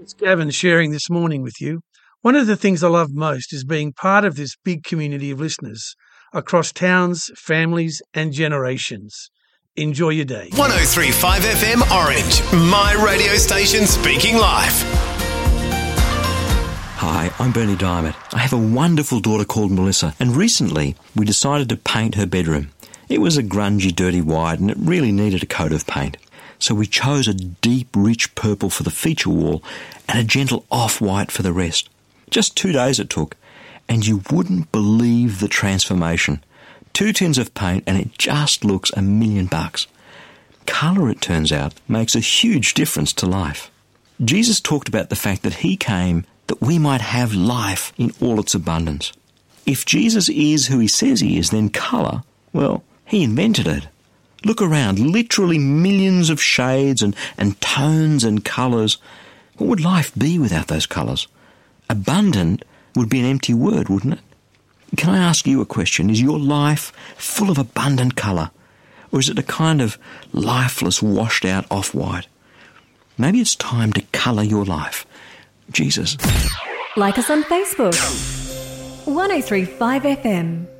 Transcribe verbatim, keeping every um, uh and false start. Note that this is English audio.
It's Gavin sharing this morning with you. One of the things I love most is being part of this big community of listeners across towns, families and generations. Enjoy your day. one oh three point five F M Orange, my radio station speaking life. Hi, I'm Bernie Diamond. I have a wonderful daughter called Melissa, and recently we decided to paint her bedroom. It was a grungy, dirty white, and it really needed a coat of paint. So we chose a deep, rich purple for the feature wall and a gentle off-white for the rest. Just two days it took, and you wouldn't believe the transformation. Two tins of paint and it just looks a million bucks. Colour, it turns out, makes a huge difference to life. Jesus talked about the fact that he came that we might have life in all its abundance. If Jesus is who he says he is, then colour, well, he invented it. Look around, literally millions of shades and, and tones and colours. What would life be without those colours? Abundant would be an empty word, wouldn't it? Can I ask you a question? Is your life full of abundant colour? Or is it a kind of lifeless, washed-out off-white? Maybe it's time to colour your life. Jesus. Like us on Facebook. one oh three point five F M.